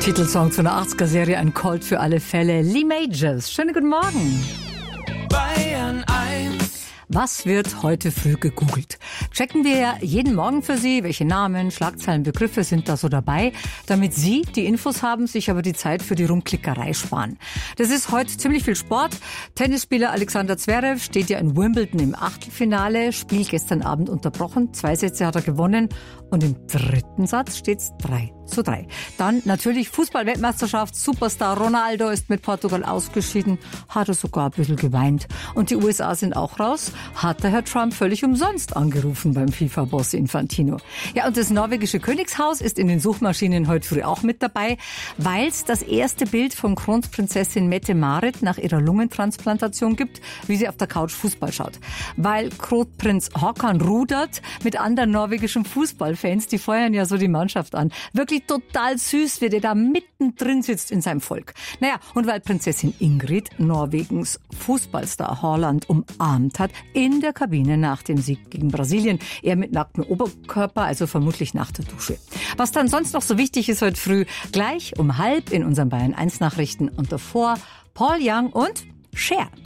Titelsong zu einer 80er-Serie, ein Colt für alle Fälle. Lee Majors, schönen guten Morgen. Bayern 1. Was wird heute früh gegoogelt? Checken wir ja jeden Morgen für Sie, welche Namen, Schlagzeilen, Begriffe sind da so dabei, damit Sie die Infos haben, sich aber die Zeit für die Rumklickerei sparen. Das ist heute ziemlich viel Sport. Tennisspieler Alexander Zverev steht ja in Wimbledon im Achtelfinale, Spiel gestern Abend unterbrochen, 2 Sätze hat er gewonnen und im dritten Satz steht's 3:3. Dann natürlich Fußball-Weltmeisterschaft, Superstar Ronaldo ist mit Portugal ausgeschieden, hat er sogar ein bisschen geweint. Und die USA sind auch raus, hat der Herr Trump völlig umsonst angerufen beim FIFA-Boss Infantino. Ja, und das norwegische Königshaus ist in den Suchmaschinen heute früh auch mit dabei, weil es das erste Bild von Kronprinzessin Mette-Marit nach ihrer Lungentransplantation gibt, wie sie auf der Couch Fußball schaut. Weil Kronprinz Haakon rudert mit anderen norwegischen Fußballfans, die feuern ja so die Mannschaft an. Wirklich total süß, wie der da mittendrin sitzt in seinem Volk. Naja, und weil Prinzessin Ingrid Norwegens Fußballstar Haaland umarmt hat, in der Kabine nach dem Sieg gegen Brasilien. Er mit nacktem Oberkörper, also vermutlich nach der Dusche. Was dann sonst noch so wichtig ist heute früh, gleich um 12:30 in unseren Bayern 1 Nachrichten und davor Paul Young und Cher.